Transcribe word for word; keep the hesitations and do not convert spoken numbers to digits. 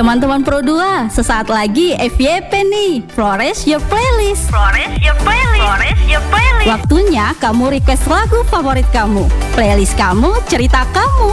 Teman-teman Pro dua, sesaat lagi F Y P nih, Flores Your Playlist. Flores Your Playlist. Flores Your Playlist. Waktunya kamu request lagu favorit kamu. Playlist kamu, cerita kamu.